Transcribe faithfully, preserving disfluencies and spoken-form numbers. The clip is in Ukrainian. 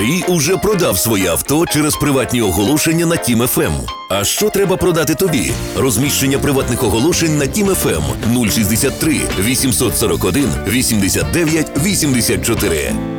Водій уже продав своє авто через приватні оголошення на Тім еф ем. А що треба продати тобі? Розміщення приватних оголошень на Тім еф ем нуль шістдесят три вісімсот сорок один вісімдесят дев'ять вісімдесят чотири.